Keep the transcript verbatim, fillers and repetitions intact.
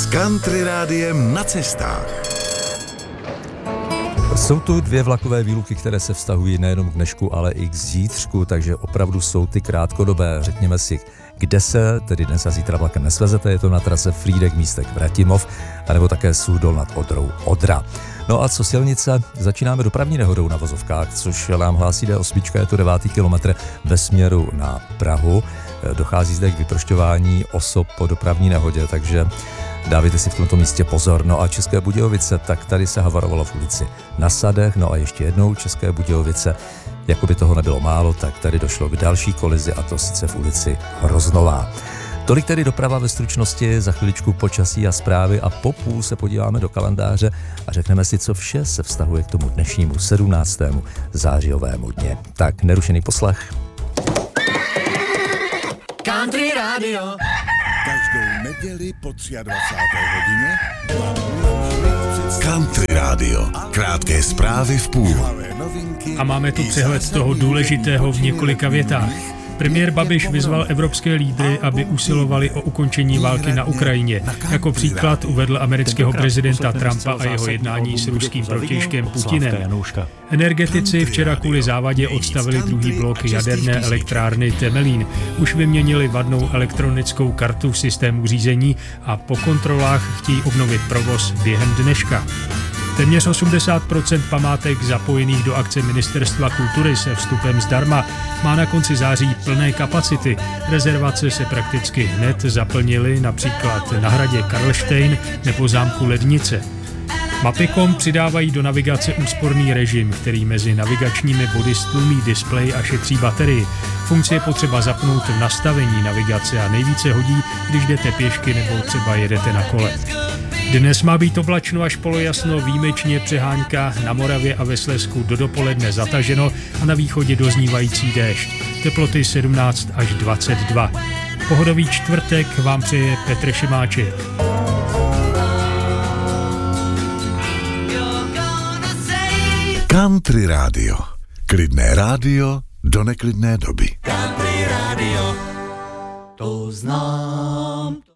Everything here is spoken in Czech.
Country rádiem na cestách. Jsou tu dvě vlakové výluky, které se vztahují nejenom k dnešku, ale i k zítřku, takže opravdu jsou ty krátkodobé. Řekněme si, kde se tedy dnes a zítra vlakem nesvezete, je to na trase Frýdek Místek Vratimov, anebo také Suchdol nad Odrou Odra. No a co silnice? Začínáme dopravní nehodou na vozovkách, což nám hlásí D osm, je to devátý kilometr ve směru na Prahu. Dochází zde k vyprošťování osob po dopravní nehodě, takže dávejte si v tomto místě pozor. No a České Budějovice, tak tady se havarovalo v ulici Na Sadech, no a ještě jednou České Budějovice, jako by toho nebylo málo, tak tady došlo k další kolizi, a to sice v ulici Hroznová. Tolik tedy doprava ve stručnosti, za chviličku počasí a zprávy a po půl se podíváme do kalendáře a řekneme si, co vše se vztahuje k tomu dnešnímu sedmnáctému zářijovému dně. Tak nerušený poslech. Country Radio. Každou neděli po dvacáté třetí hodině Country Radio. Krátké zprávy v půl. A máme tu přehled toho důležitého v několika větách. Premiér Babiš vyzval evropské lídry, aby usilovali o ukončení války na Ukrajině. Jako příklad uvedl amerického prezidenta Trumpa a jeho jednání s ruským protějškem Putinem. Energetici včera kvůli závadě odstavili druhý blok jaderné elektrárny Temelín. Už vyměnili vadnou elektronickou kartu systému řízení a po kontrolách chtějí obnovit provoz během dneška. Téměř osmdesát procent památek zapojených do akce Ministerstva kultury se vstupem zdarma má na konci září plné kapacity. Rezervace se prakticky hned zaplnily například na hradě Karlštejn nebo zámku Lednice. Mapy tečka com přidávají do navigace úsporný režim, který mezi navigačními body stlumí displej a šetří baterii. Funkci je potřeba zapnout v nastavení navigace a nejvíce hodí, když jdete pěšky nebo třeba jedete na kole. Dnes má být oblačno až polojasno, výjimečně přehánka, na Moravě a ve Slezsku do dopoledne zataženo a na východě doznívající déšť. Teploty sedmnáct až dvacet dva. Pohodový čtvrtek vám přeje Petr Šimáček. Country Radio. Klidné rádio do neklidné doby. Country Radio. To znám.